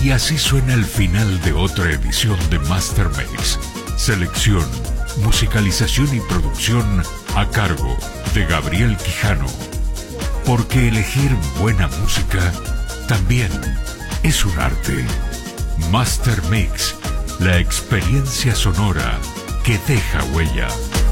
Y así suena el final de otra edición de Master Mix. Selección, musicalización y producción a cargo de Gabriel Quijano. Porque elegir buena música también es un arte. Master Mix, la experiencia sonora que deja huella.